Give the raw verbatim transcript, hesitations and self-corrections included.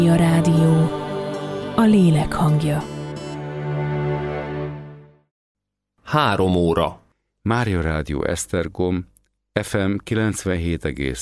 A rádió, a lélek hangja. Három óra. Mária Rádió Esztergom, ef em kilencvenhét egész